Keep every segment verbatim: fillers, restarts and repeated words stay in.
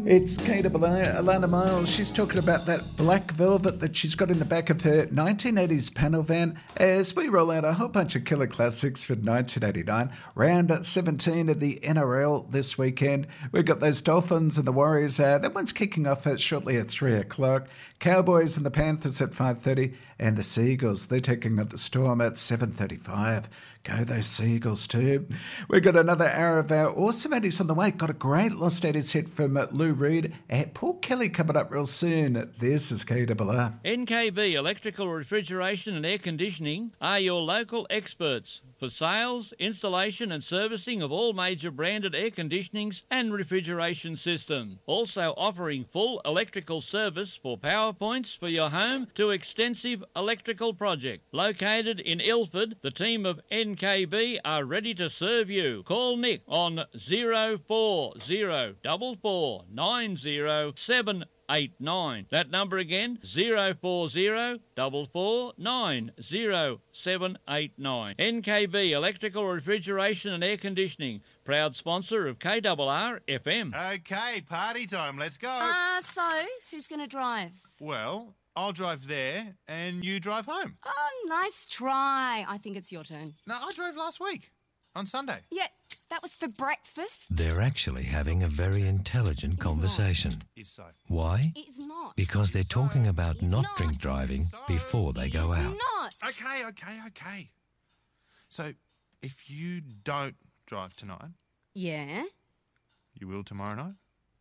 It's Kate Alana Miles. She's talking about that black velvet that she's got in the back of her nineteen eighties panel van as we roll out a whole bunch of killer classics for nineteen eighty-nine. Round seventeen of the N R L this weekend. We've got those Dolphins and the Warriors. Uh, that one's kicking off at shortly at three o'clock. Cowboys and the Panthers at five thirty. And the Seagulls, they're taking on the Storm at seven thirty-five. Go those Seagulls too. We've got another hour of our awesome eighties on the way. Got a great Lost eighties hit from uh, Lou Reed and Paul Kelly coming up real soon. This is K R R. N K B Electrical Refrigeration and Air Conditioning are your local experts for sales, installation and servicing of all major branded air conditionings and refrigeration systems. Also offering full electrical service for power points for your home to extensive electrical project. Located in Ilford, the team of N K B are ready to serve you. Call Nick on zero four zero four four nine zero seven eight nine. That number again, zero four zero four four nine zero seven eight nine. N K B Electrical Refrigeration and Air Conditioning, proud sponsor of K R R F M. Okay, party time, let's go. Uh, so, who's going to drive? Well, I'll drive there and you drive home. Oh, nice try. I think it's your turn. No, I drove last week, on Sunday. Yeah, that was for breakfast. They're actually having a very intelligent conversation. Is so. Why? It's not. Because they're talking about It's not not. drink driving before they go It's out. not. Okay, okay, okay. So, if you don't drive tonight, Yeah? you will tomorrow night?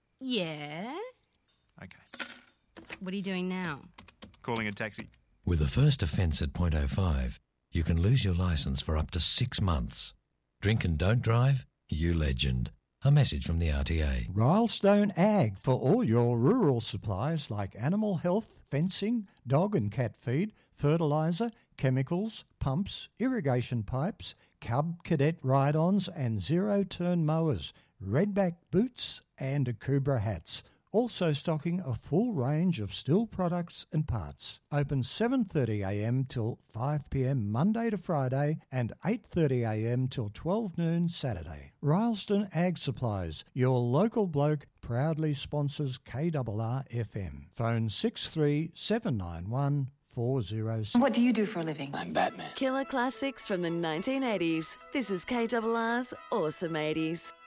Yeah? Okay. What are you doing now? Calling a taxi. With a first offence at point oh five, you can lose your licence for up to six months. Drink and don't drive? You legend. A message from the R T A. Rylestone Ag for all your rural supplies like animal health, fencing, dog and cat feed, fertiliser, chemicals, pumps, irrigation pipes, cub cadet ride-ons and zero-turn mowers, redback boots and Akubra hats. Also stocking a full range of steel products and parts. Open seven thirty a m till five p m Monday to Friday and eight thirty a m till twelve noon Saturday. Rylestone Ag Supplies, your local bloke, proudly sponsors K R R F M. Phone six three seven nine one four zero six. What do you do for a living? I'm Batman. Killer classics from the nineteen eighties. This is K R R's Awesome eighties.